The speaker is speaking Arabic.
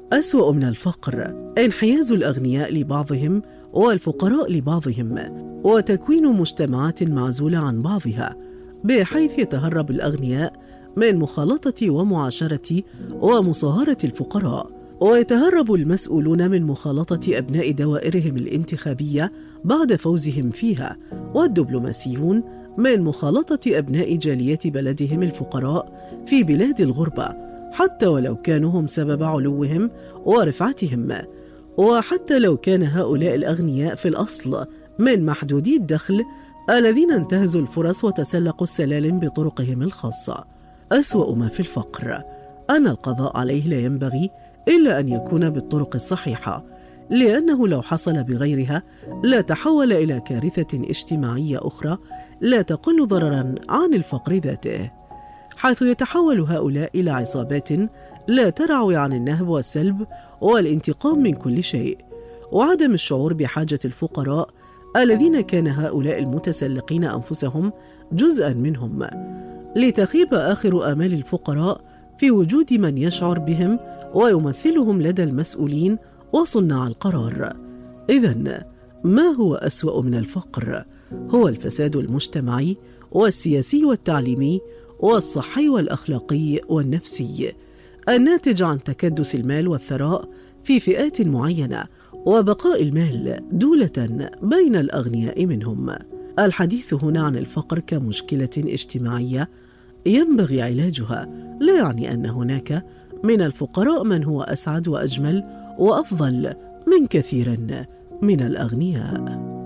أسوأ من الفقر انحياز الأغنياء لبعضهم والفقراء لبعضهم، وتكوين مجتمعات معزولة عن بعضها، بحيث يتهرب الأغنياء من مخالطة ومعاشرة ومصاهرة الفقراء، ويتهرب المسؤولون من مخالطة أبناء دوائرهم الانتخابية بعد فوزهم فيها، والدبلوماسيون من مخالطة أبناء جالية بلدهم الفقراء في بلاد الغربة، حتى ولو كانوا هم سبب علوهم ورفعتهم، وحتى لو كان هؤلاء الأغنياء في الأصل من محدودي الدخل الذين انتهزوا الفرص وتسلقوا السلالم بطرقهم الخاصة. أسوأ ما في الفقر أن القضاء عليه لا ينبغي إلا أن يكون بالطرق الصحيحة، لأنه لو حصل بغيرها لا تحول إلى كارثة اجتماعية أخرى لا تقل ضررا عن الفقر ذاته، حيث يتحول هؤلاء إلى عصابات لا ترعوي عن النهب والسلب والانتقام من كل شيء، وعدم الشعور بحاجة الفقراء الذين كان هؤلاء المتسلقين أنفسهم جزءا منهم، لتخيب آخر آمال الفقراء في وجود من يشعر بهم ويمثلهم لدى المسؤولين وصناع القرار. إذن ما هو أسوأ من الفقر؟ هو الفساد المجتمعي والسياسي والتعليمي والصحي والأخلاقي والنفسي الناتج عن تكدس المال والثراء في فئات معينة، وبقاء المال دولة بين الأغنياء منهم. الحديث هنا عن الفقر كمشكلة اجتماعية ينبغي علاجها، لا يعني أن هناك من الفقراء من هو أسعد وأجمل وأفضل من كثير من الأغنياء.